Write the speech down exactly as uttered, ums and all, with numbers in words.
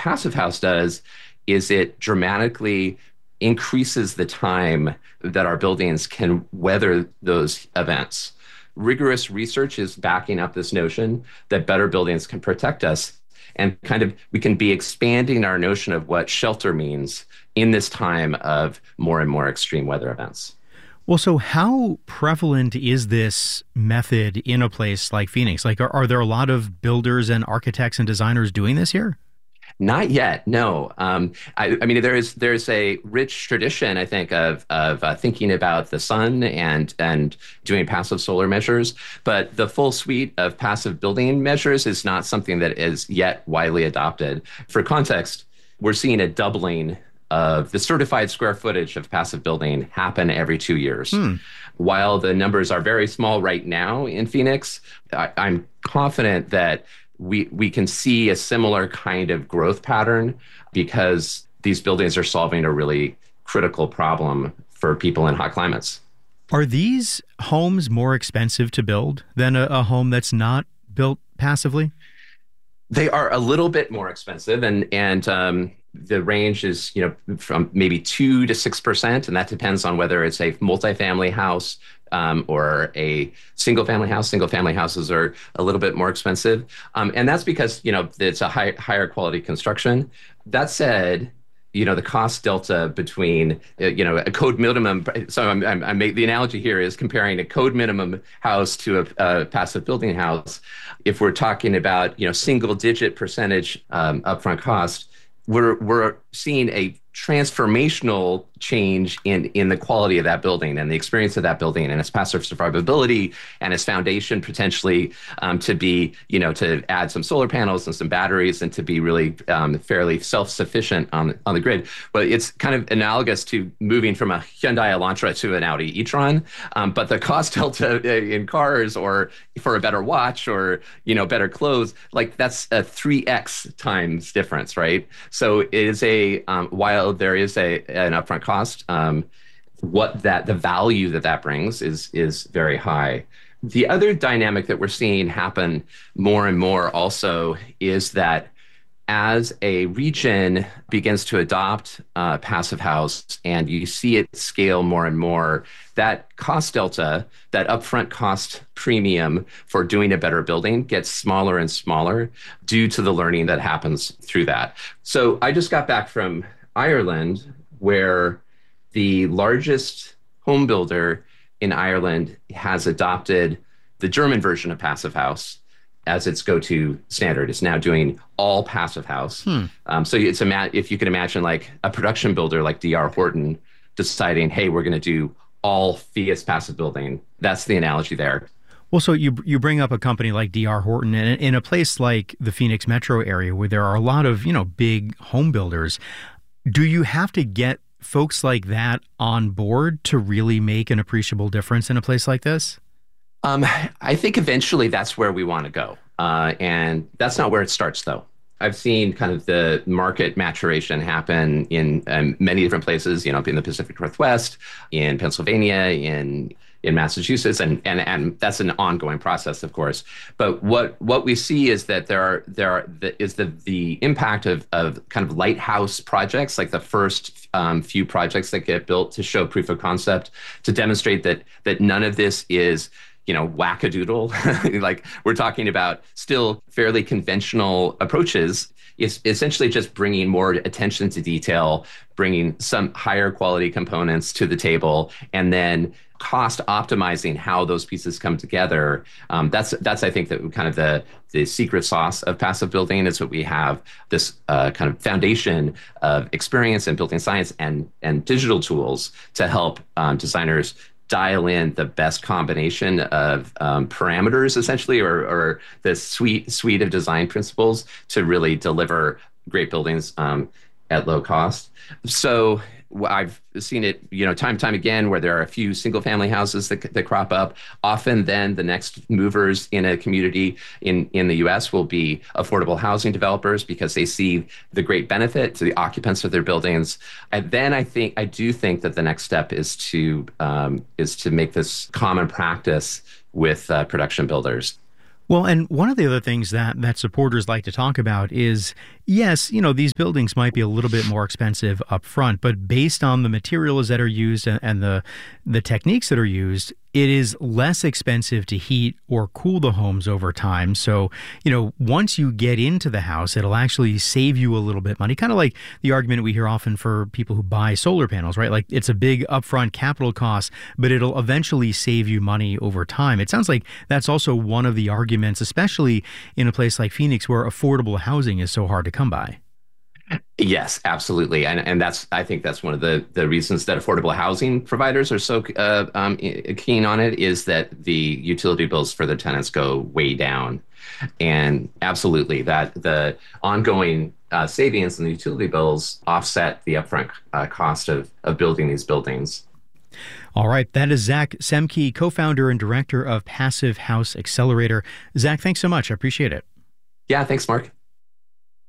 Passive House does is it dramatically increases the time that our buildings can weather those events. Rigorous research is backing up this notion that better buildings can protect us. And kind of we can be expanding our notion of what shelter means in this time of more and more extreme weather events. Well, so how prevalent is this method in a place like Phoenix? Like, are, are there a lot of builders and architects and designers doing this here? Not yet, no. Um, I, I mean, there is there's a rich tradition, I think, of of uh, thinking about the sun and and doing passive solar measures, but the full suite of passive building measures is not something that is yet widely adopted. For context, we're seeing a doubling of the certified square footage of passive building happen every two years. Hmm. While the numbers are very small right now in Phoenix, I, I'm confident that we we can see a similar kind of growth pattern because these buildings are solving a really critical problem for people in hot climates. Are these homes more expensive to build than a, a home that's not built passively? They are a little bit more expensive, and and um, the range is, you know, from maybe two to six percent, and that depends on whether it's a multifamily house um, or a single family house. Single family houses are a little bit more expensive, um, and that's because, you know, it's a high, higher quality construction. That said, you know, the cost delta between, uh, you know, a code minimum. So I'm, I'm, I make the analogy here is comparing a code minimum house to a, a passive building house. If we're talking about, you know, single digit percentage um, upfront cost, we're we're seeing a transformational change in, in the quality of that building and the experience of that building and its passive survivability and its foundation potentially um, to be, you know, to add some solar panels and some batteries and to be really um, fairly self-sufficient on, on the grid. But it's kind of analogous to moving from a Hyundai Elantra to an Audi e-tron. Um, but the cost delta in cars or for a better watch or, you know, better clothes, like that's a three X times difference, right? So it is a, um, while there is a an upfront cost, um, what that the value that that brings is is very high. The other dynamic that we're seeing happen more and more also is that as a region begins to adopt uh, passive house and you see it scale more and more, that cost delta, that upfront cost premium for doing a better building gets smaller and smaller due to the learning that happens through that. So I just got back from Ireland, where the largest home builder in Ireland has adopted the German version of Passive House as its go-to standard. It's now doing all Passive House. Hmm. Um, so it's a if you can imagine like a production builder like D R Horton deciding, hey, we're going to do all Fias passive building. That's the analogy there. Well, so you you bring up a company like D R Horton, and in a place like the Phoenix metro area where there are a lot of, you know, big home builders, do you have to get folks like that on board to really make an appreciable difference in a place like this? Um, I think eventually that's where we want to go. Uh, and that's not where it starts, though. I've seen kind of the market maturation happen in um, many different places, you know, in the Pacific Northwest, in Pennsylvania, in in Massachusetts, and and and that's an ongoing process, of course. But what what we see is that there are there are the, is the the impact of of kind of lighthouse projects, like the first um, few projects that get built to show proof of concept, to demonstrate that that none of this is, you know, wackadoodle. Like we're talking about still fairly conventional approaches. It's essentially just bringing more attention to detail, bringing some higher quality components to the table, and then cost optimizing how those pieces come together. Um, that's that's I think that kind of the the secret sauce of passive building is what we have this uh, kind of foundation of experience in building science and and digital tools to help um, designers dial in the best combination of um, parameters, essentially, or, or the suite suite of design principles to really deliver great buildings um, at low cost. So I've seen it, you know, time and time again, where there are a few single-family houses that, that crop up. Often, then the next movers in a community in, in the U S will be affordable housing developers because they see the great benefit to the occupants of their buildings. And then I think I do think that the next step is to um, is to make this common practice with uh, production builders. Well, and one of the other things that that supporters like to talk about is, yes, you know, these buildings might be a little bit more expensive up front, but based on the materials that are used and, and the the techniques that are used, it is less expensive to heat or cool the homes over time. So, you know, once you get into the house, it'll actually save you a little bit money. Kind of like the argument we hear often for people who buy solar panels, right? Like it's a big upfront capital cost, but it'll eventually save you money over time. It sounds like that's also one of the arguments, especially in a place like Phoenix where affordable housing is so hard to come by. Yes, absolutely, and and that's I think that's one of the the reasons that affordable housing providers are so uh, um, keen on it is that the utility bills for the tenants go way down, and absolutely that the ongoing uh, savings in the utility bills offset the upfront uh, cost of of building these buildings. All right, that is Zach Semke, co-founder and director of Passive House Accelerator. Zach, thanks so much. I appreciate it. Yeah, thanks, Mark.